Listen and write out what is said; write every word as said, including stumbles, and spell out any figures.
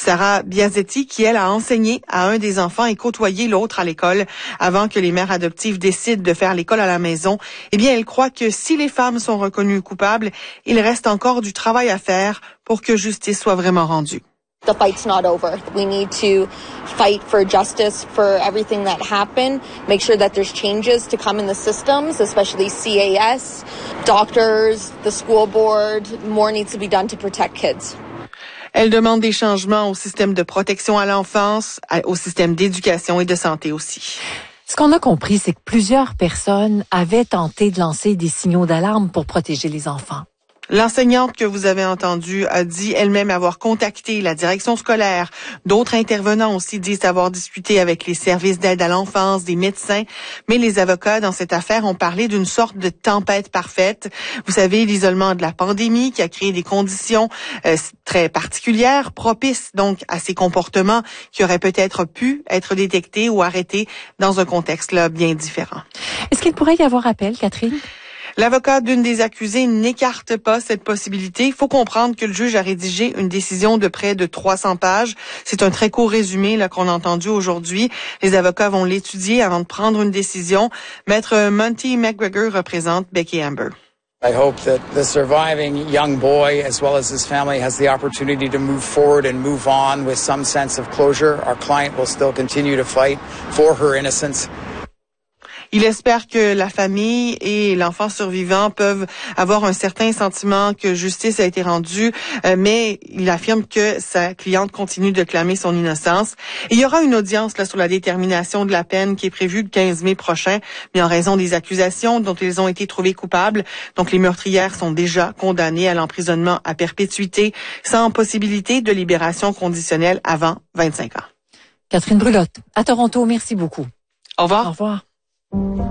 Sarah Biasetti, qui elle a enseigné à un des enfants et côtoyé l'autre à l'école avant que les mères adoptives décident de faire l'école à la maison, eh bien elle croit que si les femmes sont reconnues coupables, il reste encore du travail à faire pour que justice soit vraiment rendue. The fight's not over. We need to fight for justice for everything that happened, make sure that there's changes to come in the systems, especially C A S, doctors, the school board. More needs to be done to protect kids. Elle demande des changements au système de protection à l'enfance, au système d'éducation et de santé aussi. Ce qu'on a compris, c'est que plusieurs personnes avaient tenté de lancer des signaux d'alarme pour protéger les enfants. L'enseignante que vous avez entendue a dit elle-même avoir contacté la direction scolaire. D'autres intervenants aussi disent avoir discuté avec les services d'aide à l'enfance, des médecins. Mais les avocats dans cette affaire ont parlé d'une sorte de tempête parfaite. Vous savez, l'isolement de la pandémie qui a créé des conditions euh, très particulières, propices donc à ces comportements qui auraient peut-être pu être détectés ou arrêtés dans un contexte là bien différent. Est-ce qu'il pourrait y avoir appel, Catherine? L'avocat d'une des accusées n'écarte pas cette possibilité. Il faut comprendre que le juge a rédigé une décision de près de trois cents pages. C'est un très court résumé là qu'on a entendu aujourd'hui. Les avocats vont l'étudier avant de prendre une décision. Maître Monty McGregor représente Becky Amber. I hope that the surviving young boy, as well as his family, has the opportunity to move forward and move on with some sense of closure. Our client will still continue to fight for her innocence. Il espère que la famille et l'enfant survivant peuvent avoir un certain sentiment que justice a été rendue, euh, mais il affirme que sa cliente continue de clamer son innocence. Et il y aura une audience là sur la détermination de la peine qui est prévue le quinze mai prochain, mais en raison des accusations dont ils ont été trouvés coupables. Donc les meurtrières sont déjà condamnées à l'emprisonnement à perpétuité sans possibilité de libération conditionnelle avant vingt-cinq ans. Catherine Brulotte, à Toronto, merci beaucoup. Au revoir. Au revoir.